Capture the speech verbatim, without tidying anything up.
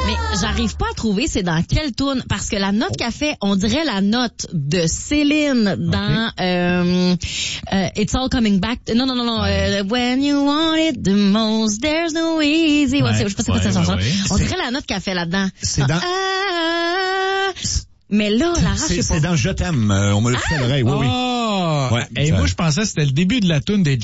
Mais j'arrive pas à trouver c'est dans quelle tune, parce que la note Oh. qu'elle fait, on dirait la note de Céline dans Okay. euh, euh, It's All Coming Back. Non, non, non, non. Ouais. Euh, When you want it the most, there's no easy. Ouais, Ouais. c'est- je sais pas c'est quoi Ouais, cette chanson. ouais, ouais. On C'est- dirait la note qu'elle fait là-dedans. C'est dans- Ah, mais là, la race, C'est, je sais c'est pas. dans Je t'aime. Euh, on me le fait à l'oreille. Oui, oui. Ah! Ouais, Et ça- moi, je pensais que c'était le début de la tune des